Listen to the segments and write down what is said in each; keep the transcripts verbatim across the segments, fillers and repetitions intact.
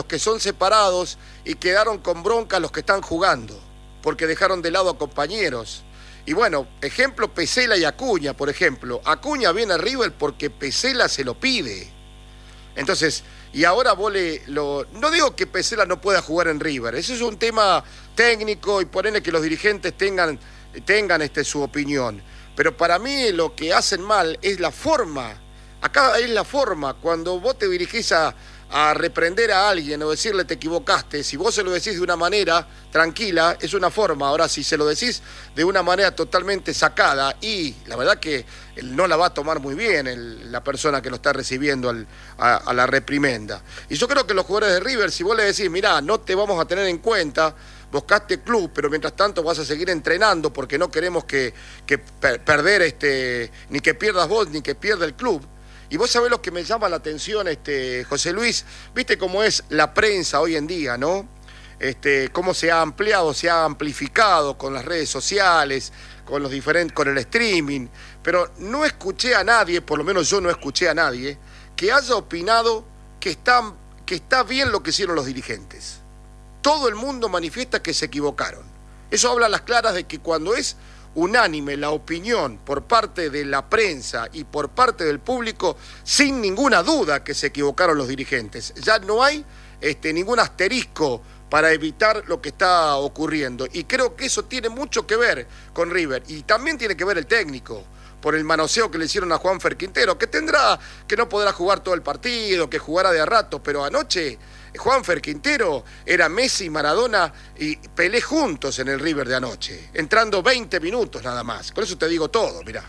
que son separados y quedaron con bronca los que están jugando, porque dejaron de lado a compañeros. Y bueno, ejemplo, Pesela y Acuña, por ejemplo. Acuña viene a River porque Pesela se lo pide. Entonces, y ahora vos le lo... No digo que Pesela no pueda jugar en River, eso es un tema técnico y ponerle que los dirigentes tengan, tengan este, su opinión. Pero para mí lo que hacen mal es la forma. Acá es la forma. Cuando vos te dirigís a, a reprender a alguien o decirle te equivocaste, si vos se lo decís de una manera tranquila, es una forma. Ahora, si se lo decís de una manera totalmente sacada, y la verdad que no la va a tomar muy bien el, la persona que lo está recibiendo al, a, a la reprimenda. Y yo creo que los jugadores de River, si vos le decís, mirá, no te vamos a tener en cuenta, buscaste club, pero mientras tanto vas a seguir entrenando porque no queremos que, que per perder, este, ni que pierdas vos, ni que pierda el club. Y vos sabés lo que me llama la atención, este, José Luis, viste cómo es la prensa hoy en día, ¿no? Este, cómo se ha ampliado, se ha amplificado con las redes sociales, con los diferentes, con el streaming, pero no escuché a nadie, por lo menos yo no escuché a nadie, que haya opinado que está, que está bien lo que hicieron los dirigentes. Todo el mundo manifiesta que se equivocaron. Eso habla a las claras de que cuando es unánime la opinión por parte de la prensa y por parte del público, sin ninguna duda que se equivocaron los dirigentes. Ya no hay este, ningún asterisco para evitar lo que está ocurriendo. Y creo que eso tiene mucho que ver con River. Y también tiene que ver el técnico, por el manoseo que le hicieron a Juanfer Quintero, que tendrá, que no podrá jugar todo el partido, que jugará de a rato, pero anoche Juanfer Quintero era Messi, Maradona y Pelé juntos en el River de anoche, entrando veinte minutos nada más. Con eso te digo todo, mirá.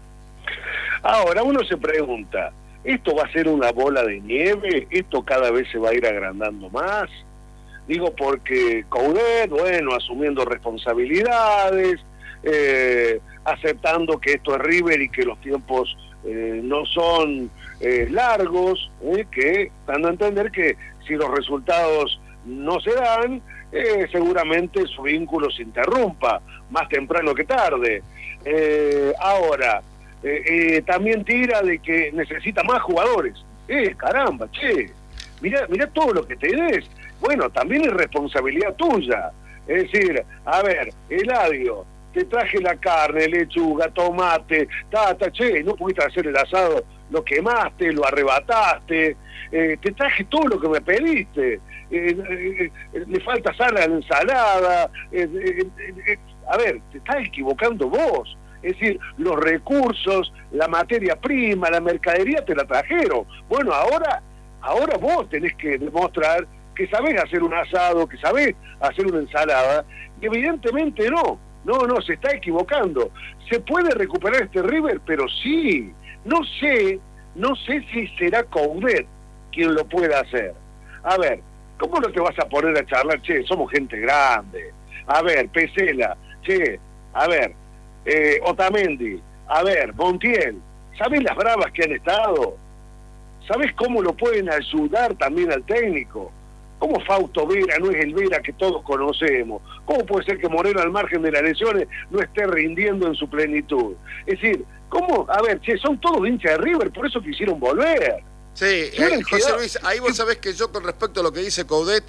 Ahora uno se pregunta, ¿esto va a ser una bola de nieve? ¿Esto cada vez se va a ir agrandando más? Digo, porque Coudet, bueno, asumiendo responsabilidades, eh, aceptando que esto es River y que los tiempos eh, no son eh, largos, eh, que dando a entender que si los resultados no se dan, eh, seguramente su vínculo se interrumpa, más temprano que tarde. Eh, ahora, eh, eh, también tira de que necesita más jugadores. Eh, caramba, che, mirá, mirá todo lo que tenés. Bueno, también es responsabilidad tuya. Es decir, a ver, Eladio, te traje la carne, lechuga, tomate, tata, che, no pudiste hacer el asado, lo quemaste, lo arrebataste, eh, te traje todo lo que me pediste, eh, eh, eh, le falta sal a la ensalada, eh, eh, eh, a ver, te estás equivocando vos. Es decir, los recursos, la materia prima, la mercadería te la trajeron. Bueno, ahora, ahora vos tenés que demostrar que sabés hacer un asado, que sabés hacer una ensalada, y evidentemente no, no, no, se está equivocando. ¿Se puede recuperar este River? Pero sí, no sé, no sé si será Coudet quien lo pueda hacer. A ver, ¿cómo no te vas a poner a charlar? Che, somos gente grande. A ver, Pesela, che, a ver, eh, Otamendi, a ver, Montiel, ¿sabés las bravas que han estado? ¿Sabés cómo lo pueden ayudar también al técnico? ¿Cómo Fausto Vera no es el Vera que todos conocemos? ¿Cómo puede ser que Moreno, al margen de las lesiones, no esté rindiendo en su plenitud? Es decir, ¿cómo? A ver, che, son todos hinchas de River, por eso quisieron volver. Sí, eh, José Luis, ahí vos sabés que yo con respecto a lo que dice Coudet,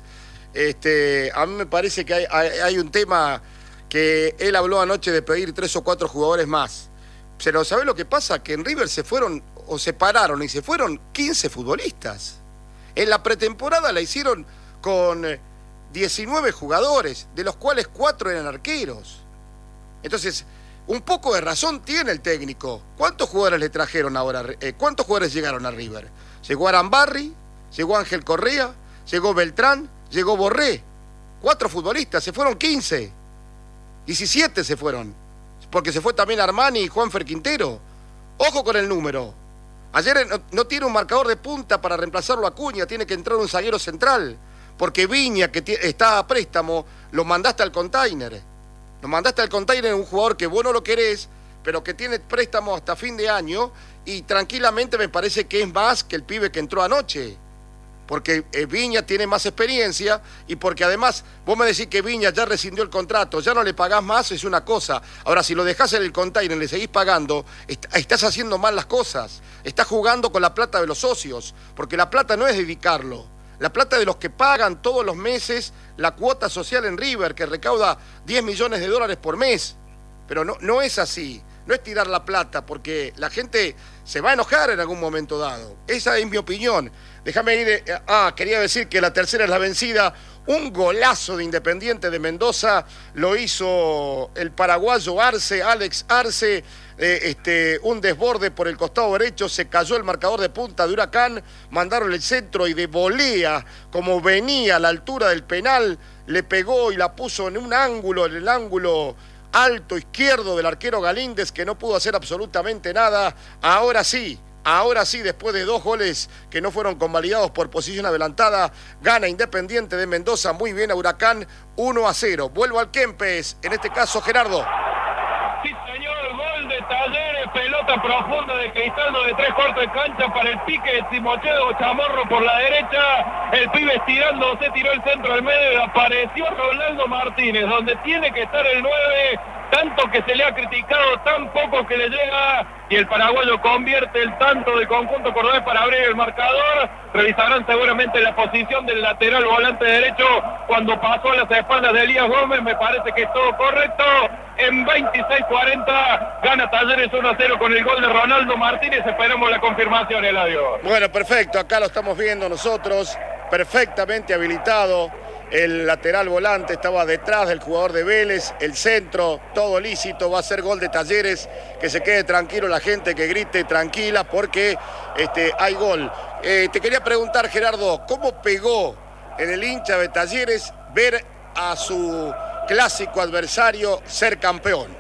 este, a mí me parece que hay, hay, hay un tema que él habló anoche de pedir tres o cuatro jugadores más. Pero ¿sabés lo que pasa? Que en River se fueron, o se pararon y se fueron quince futbolistas. En la pretemporada la hicieron con diecinueve jugadores, de los cuales cuatro eran arqueros. Entonces, un poco de razón tiene el técnico. ¿Cuántos jugadores le trajeron ahora? Eh, ¿Cuántos jugadores llegaron a River? Llegó Arambarri, llegó Ángel Correa, llegó Beltrán, llegó Borré. Cuatro futbolistas, se fueron quince. diecisiete se fueron. Porque se fue también Armani y Juanfer Quintero. Ojo con el número. Ayer no, no tiene un marcador de punta para reemplazarlo a Acuña, tiene que entrar un zaguero central. Porque Viña, que está a préstamo, lo mandaste al container. Lo mandaste al container, un jugador que vos no lo querés, pero que tiene préstamo hasta fin de año, y tranquilamente me parece que es más que el pibe que entró anoche. Porque eh, Viña tiene más experiencia, y porque además vos me decís que Viña ya rescindió el contrato, ya no le pagás más, es una cosa. Ahora, si lo dejás en el container y le seguís pagando, est estás haciendo mal las cosas. Estás jugando con la plata de los socios, porque la plata no es dedicarlo. la plata de los que pagan todos los meses la cuota social en River, que recauda diez millones de dólares por mes. Pero no, no es así, no es tirar la plata, porque la gente se va a enojar en algún momento dado. Esa es mi opinión. Déjame ir... Eh, ah, quería decir que la tercera es la vencida. Un golazo de Independiente de Mendoza lo hizo el paraguayo Arce, Alex Arce, eh, este, un desborde por el costado derecho, se cayó el marcador de punta de Huracán, mandaron el centro y de volea, como venía a la altura del penal, le pegó y la puso en un ángulo, en el ángulo alto izquierdo del arquero Galíndez, que no pudo hacer absolutamente nada. Ahora sí. Ahora sí, después de dos goles que no fueron convalidados por posición adelantada, gana Independiente de Mendoza muy bien a Huracán uno a cero. Vuelvo al Kempes, en este caso Gerardo. Sí, señor, gol de Talleres, pelota profunda de Cristaldo de tres cuartos de cancha para el pique de Timocheo Chamorro por la derecha. El pibe estirándose, tiró el centro al medio y apareció Ronaldo Martínez, donde tiene que estar el nueve. Tanto que se le ha criticado, tan poco que le llega, y el paraguayo convierte el tanto del conjunto cordobés para abrir el marcador. Revisarán seguramente la posición del lateral volante derecho cuando pasó a las espaldas de Elías Gómez. Me parece que es todo correcto. En veintiséis cuarenta gana Talleres uno a cero con el gol de Ronaldo Martínez. Esperamos la confirmación, Eladio. Bueno, perfecto, acá lo estamos viendo nosotros, perfectamente habilitado. El lateral volante estaba detrás del jugador de Vélez, el centro, todo lícito, va a ser gol de Talleres, que se quede tranquilo la gente, que grite tranquila porque este, hay gol. Eh, te quería preguntar, Gerardo, ¿cómo pegó en el hincha de Talleres ver a su clásico adversario ser campeón?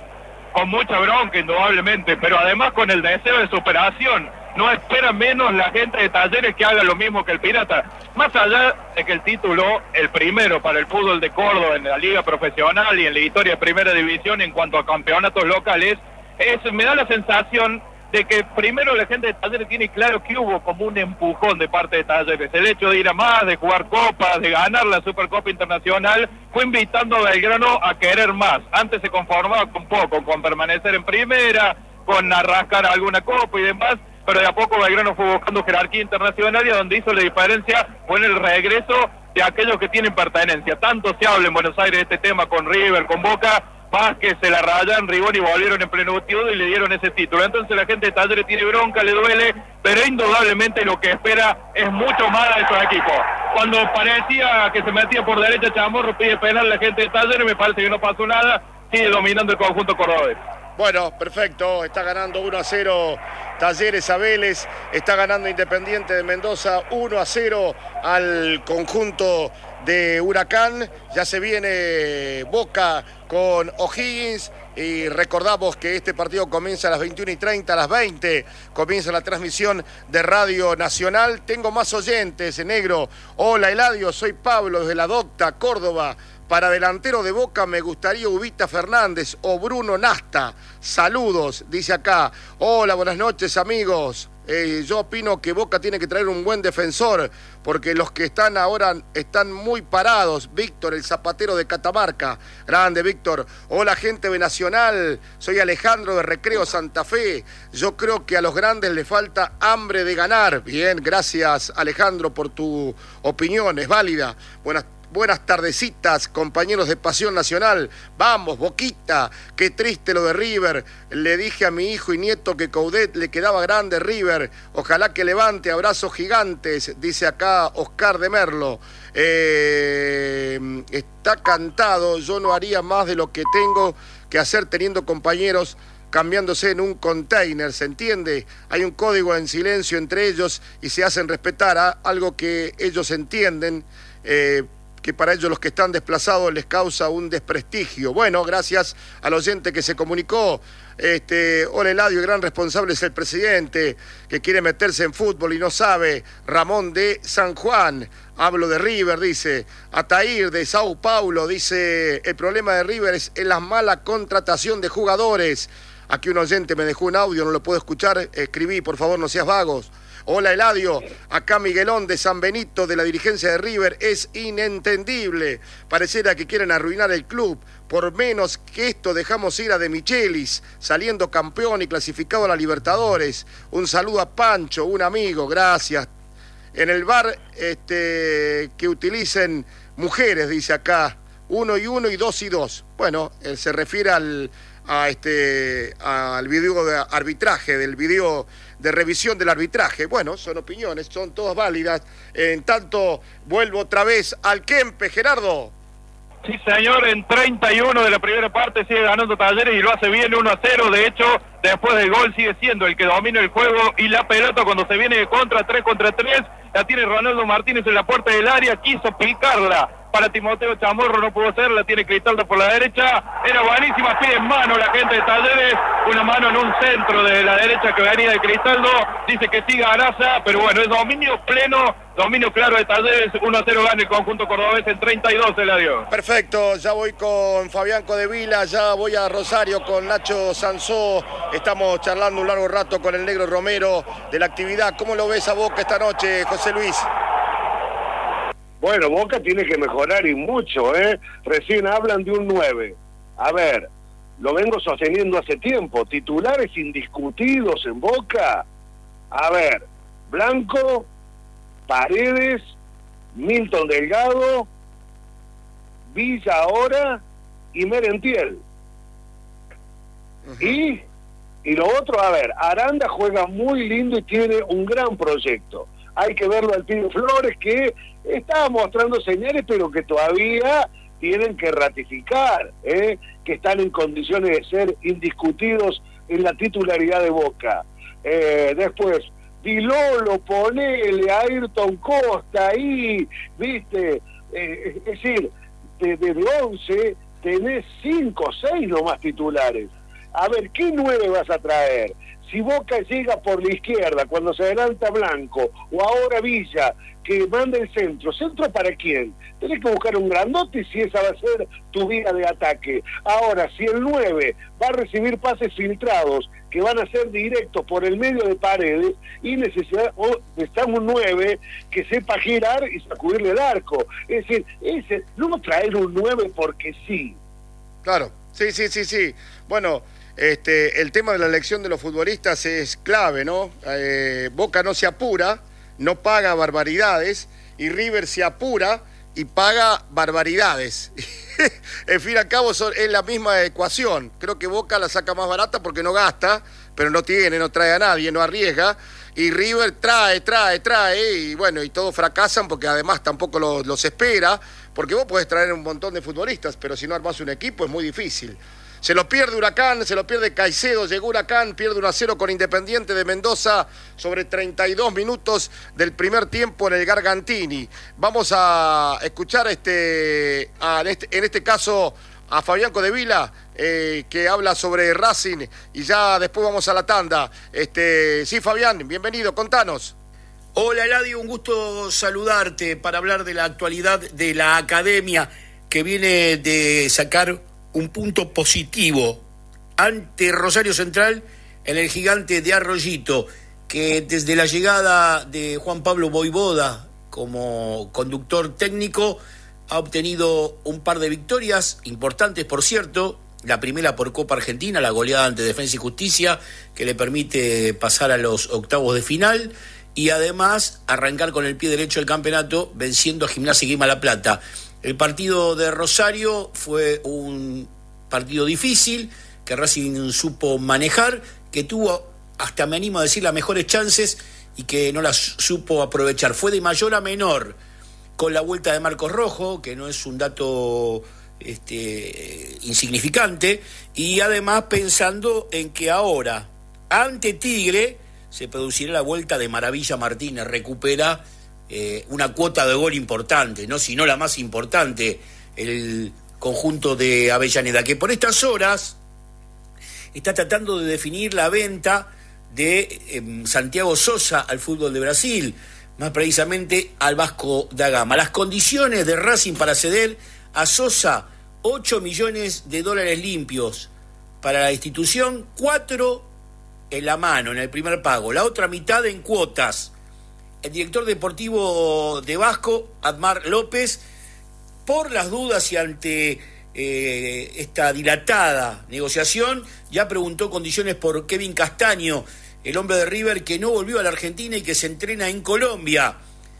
Con mucha bronca, indudablemente, pero además con el deseo de superación. No espera menos la gente de Talleres que haga lo mismo que el Pirata. Más allá de que el título, el primero para el fútbol de Córdoba en la liga profesional y en la historia de primera división en cuanto a campeonatos locales, es, me da la sensación de que primero la gente de Talleres tiene claro que hubo como un empujón de parte de Talleres. El hecho de ir a más, de jugar copas, de ganar la Supercopa Internacional, fue invitando a Belgrano a querer más. Antes se conformaba con poco, con permanecer en primera, con arrascar alguna copa y demás, pero de a poco Belgrano fue buscando jerarquía internacional y a donde hizo la diferencia fue en el regreso de aquellos que tienen pertenencia. Tanto se habla en Buenos Aires de este tema con River, con Boca, más que se la rayan, Rigoni volvieron en plenitud y le dieron ese título. Entonces la gente de Talleres tiene bronca, le duele, pero indudablemente lo que espera es mucho más de esos equipos. Cuando parecía que se metía por derecha Chamorro, pide penal la gente de Talleres, me parece que no pasó nada, sigue dominando el conjunto cordobés. Bueno, perfecto, está ganando uno a cero Talleres a Vélez, está ganando Independiente de Mendoza uno a cero al conjunto de Huracán, ya se viene Boca con O'Higgins y recordamos que este partido comienza a las veintiuna y treinta, a las veinte comienza la transmisión de Radio Nacional. Tengo más oyentes, en negro. Hola Eladio, soy Pablo desde La Docta, Córdoba. Para delantero de Boca me gustaría Ubita Fernández o Bruno Nasta. Saludos, dice acá. Hola, buenas noches amigos. Eh, yo opino que Boca tiene que traer un buen defensor, porque los que están ahora están muy parados. Víctor, el zapatero de Catamarca. Grande, Víctor. Hola, gente de Nacional. Soy Alejandro de Recreo Santa Fe. Yo creo que a los grandes le falta hambre de ganar. Bien, gracias, Alejandro, por tu opinión. Es válida. Buenas Buenas tardecitas, compañeros de Pasión Nacional. Vamos, Boquita. Qué triste lo de River. Le dije a mi hijo y nieto que Coudet le quedaba grande River. Ojalá que levante. Abrazos gigantes, dice acá Oscar de Merlo. Eh, está cantado. Yo no haría más de lo que tengo que hacer teniendo compañeros cambiándose en un container, ¿se entiende? Hay un código en silencio entre ellos y se hacen respetar, ¿eh? Algo que ellos entienden. Eh, que para ellos los que están desplazados les causa un desprestigio. Bueno, gracias al oyente que se comunicó. Este, hola Eladio, el gran responsable es el presidente que quiere meterse en fútbol y no sabe. Ramón de San Juan, hablo de River, dice. Atair de Sao Paulo, dice, el problema de River es en la mala contratación de jugadores. Aquí un oyente me dejó un audio, no lo puedo escuchar, escribí, por favor, no seas vagos. Hola Eladio, acá Miguelón de San Benito de la dirigencia de River, es inentendible, pareciera que quieren arruinar el club, por menos que esto dejamos ir a De Michelis, saliendo campeón y clasificado a la Libertadores. Un saludo a Pancho, un amigo, gracias. en el V A R este, que utilicen mujeres, dice acá, uno y uno y dos y dos. Bueno, él se refiere al, a este, al video de arbitraje, del video de revisión del arbitraje. Bueno, son opiniones, son todas válidas. En tanto, vuelvo otra vez al Kempe, Gerardo. Sí, señor, en treinta y uno de la primera parte sigue ganando Talleres y lo hace bien uno a cero. De hecho, después del gol sigue siendo el que domina el juego y la pelota cuando se viene de contra, tres contra tres, la tiene Ronaldo Martínez en la puerta del área, quiso picarla para Timoteo Chamorro, no pudo ser, la tiene Cristaldo por la derecha, era buenísima, pide en mano la gente de Talleres, una mano en un centro de la derecha que venía de Cristaldo, dice que siga Araza, pero bueno, es dominio pleno, dominio claro de Talleres, uno a cero gana el conjunto cordobés en treinta y dos, se la dio. Perfecto, ya voy con Fabián Codevila, ya voy a Rosario con Nacho Sansó, estamos charlando un largo rato con el Negro Romero de la actividad. ¿Cómo lo ves a Boca esta noche, José Luis? Bueno, Boca tiene que mejorar y mucho, ¿eh? Recién hablan de un nueve. A ver, lo vengo sosteniendo hace tiempo. Titulares indiscutidos en Boca. A ver, Blanco, Paredes, Milton Delgado, Villa ahora y Merentiel. Uh-huh. Y, y lo otro, a ver, Aranda juega muy lindo y tiene un gran proyecto. Hay que verlo al Tino Flores, que está mostrando señales, pero que todavía tienen que ratificar, ¿eh? que están en condiciones de ser indiscutidos en la titularidad de Boca. Eh, después, Dilolo, ponele a Ayrton Costa ahí, ¿viste? Eh, es decir, de, de, de once tenés cinco o seis nomás titulares. A ver, ¿qué nueve vas a traer? Si Boca llega por la izquierda, cuando se adelanta Blanco, o ahora Villa, que manda el centro, ¿centro para quién? Tenés que buscar un grandote si esa va a ser tu vía de ataque. Ahora, si el nueve va a recibir pases filtrados, que van a ser directos por el medio de Paredes, y necesita, oh, necesitamos un nueve que sepa girar y sacudirle el arco. Es decir, ese, no traer un nueve porque sí. Claro, sí, sí, sí, sí. Bueno... Este, el tema de la elección de los futbolistas es clave, ¿no? Eh, Boca no se apura, no paga barbaridades, y River se apura y paga barbaridades. En fin y al cabo son, es la misma ecuación. Creo que Boca la saca más barata porque no gasta, pero no tiene, no trae a nadie, no arriesga. Y River trae, trae, trae, y bueno, y todos fracasan porque además tampoco los, los espera, porque vos podés traer un montón de futbolistas, pero si no armás un equipo es muy difícil. Se lo pierde Huracán, se lo pierde Caicedo, llegó Huracán, pierde uno a cero con Independiente de Mendoza sobre treinta y dos minutos del primer tiempo en el Gargantini. Vamos a escuchar este, a, en, este en este caso a Fabián Codevila, eh, que habla sobre Racing, y ya después vamos a la tanda. Este, sí, Fabián, bienvenido, contanos. Hola, Eladio, un gusto saludarte para hablar de la actualidad de la academia, que viene de sacar un punto positivo ante Rosario Central en el Gigante de Arroyito, que desde la llegada de Juan Pablo Voivoda como conductor técnico ha obtenido un par de victorias importantes, por cierto. La primera por Copa Argentina, la goleada ante Defensa y Justicia, que le permite pasar a los octavos de final, y además arrancar con el pie derecho del campeonato venciendo a Gimnasia y Grima La Plata. El partido de Rosario fue un partido difícil, que Racing supo manejar, que tuvo, hasta me animo a decir, las mejores chances y que no las supo aprovechar. Fue de mayor a menor, con la vuelta de Marcos Rojo, que no es un dato este, insignificante, y además pensando en que ahora, ante Tigre, se producirá la vuelta de Maravilla Martínez, recupera eh, una cuota de gol importante, no, sino la más importante, el conjunto de Avellaneda, que por estas horas está tratando de definir la venta de eh, Santiago Sosa al fútbol de Brasil, más precisamente al Vasco da Gama. Las condiciones de Racing para ceder a Sosa, ocho millones de dólares limpios para la institución, cuatro en la mano, en el primer pago, la otra mitad en cuotas. El director deportivo de Vasco, Admar López, por las dudas y ante eh, esta dilatada negociación, ya preguntó condiciones por Kevin Castaño, el hombre de River que no volvió a la Argentina y que se entrena en Colombia.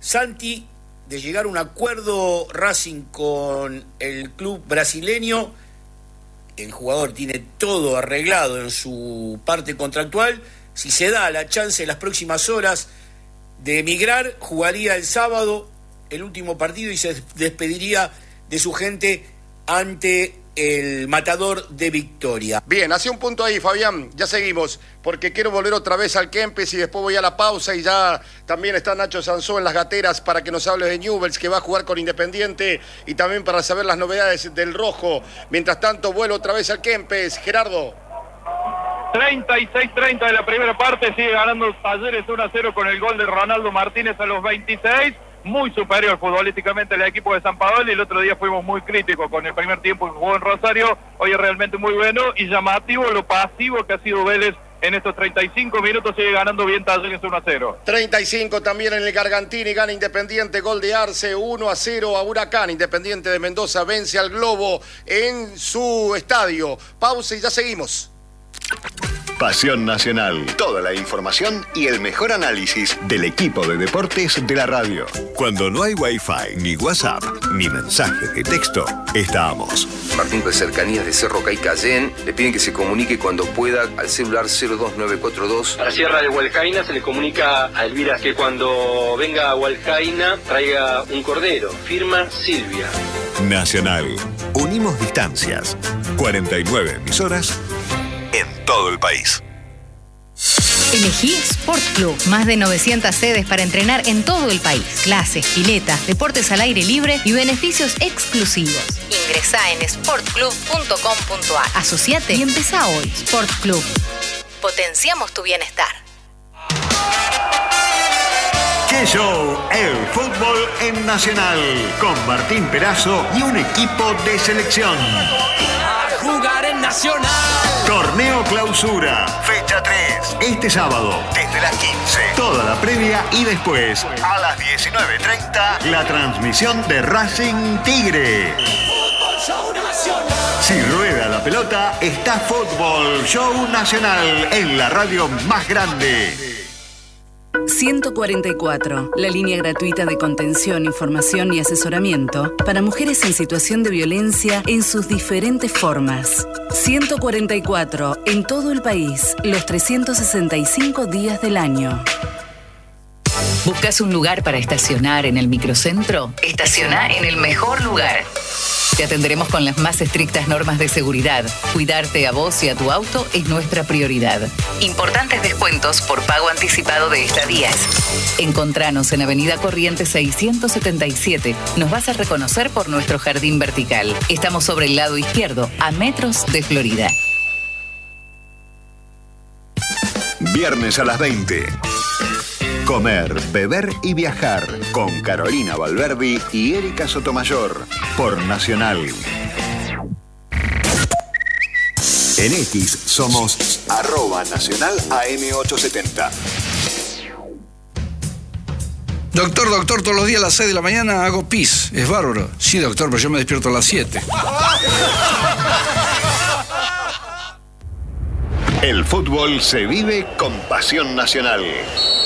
Santi, de llegar a un acuerdo Racing con el club brasileño. El jugador tiene todo arreglado en su parte contractual. Si se da la chance en las próximas horas de emigrar, jugaría el sábado el último partido y se despediría de su gente ante el Matador de Victoria. Bien, hacia un punto ahí, Fabián, ya seguimos, porque quiero volver otra vez al Kempes y después voy a la pausa y ya también está Nacho Sansó en las gateras para que nos hable de Newell's, que va a jugar con Independiente, y también para saber las novedades del Rojo. Mientras tanto, vuelo otra vez al Kempes. Gerardo. treinta y seis treinta de la primera parte, sigue ganando Talleres uno a cero con el gol de Ronaldo Martínez a los veintiséis. Muy superior futbolísticamente el equipo de San Paolo, y el otro día fuimos muy críticos con el primer tiempo que jugó en Rosario. Hoy es realmente muy bueno y llamativo lo pasivo que ha sido Vélez en estos treinta y cinco minutos. Sigue ganando bien Talleres uno a cero. treinta y cinco también en el Gargantini, gana Independiente, gol de Arce, uno a cero a Huracán. Independiente de Mendoza vence al Globo en su estadio. Pausa y ya seguimos. Pasión Nacional. Toda la información y el mejor análisis del equipo de deportes de la radio. Cuando no hay Wi-Fi, ni WhatsApp, ni mensajes de texto, estamos. Martín de Cercanías de Cerro Caycayén le piden que se comunique cuando pueda al celular cero dos nueve cuatro dos. A la Sierra de Hualcaina se le comunica a Elvira que cuando venga a Hualcaina traiga un cordero. Firma Silvia. Nacional. Unimos distancias. cuarenta y nueve emisoras en todo el país. Elegí Sport Club. Más de novecientas sedes para entrenar en todo el país. Clases, piletas, deportes al aire libre y beneficios exclusivos. Ingresá en sport club punto com punto a r. Asociate y empezá hoy. Sport Club. Potenciamos tu bienestar. ¡Qué show! El fútbol en Nacional. Con Martín Perazo y un equipo de selección. A jugar en Nacional. Torneo Clausura, fecha tres. Este sábado, desde las quince. Toda la previa y después, a las diecinueve treinta, la transmisión de Racing Tigre. Si rueda la pelota, está Fútbol Show Nacional en la radio más grande. ciento cuarenta y cuatro, la línea gratuita de contención, información y asesoramiento para mujeres en situación de violencia en sus diferentes formas. ciento cuarenta y cuatro, en todo el país, los trescientos sesenta y cinco días del año. ¿Buscas un lugar para estacionar en el microcentro? Estaciona en el mejor lugar. Te atenderemos con las más estrictas normas de seguridad. Cuidarte a vos y a tu auto es nuestra prioridad. Importantes descuentos por pago anticipado de estadías. Encontranos en Avenida Corrientes seiscientos setenta y siete. Nos vas a reconocer por nuestro jardín vertical. Estamos sobre el lado izquierdo, a metros de Florida. Viernes a las veinte. Comer, beber y viajar con Carolina Valverdi y Erika Sotomayor por Nacional. En X somos arroba nacional A M ochocientos setenta. Doctor, doctor, todos los días a las seis de la mañana hago pis. Es bárbaro. Sí, doctor, pero yo me despierto a las siete. El fútbol se vive con Pasión Nacional.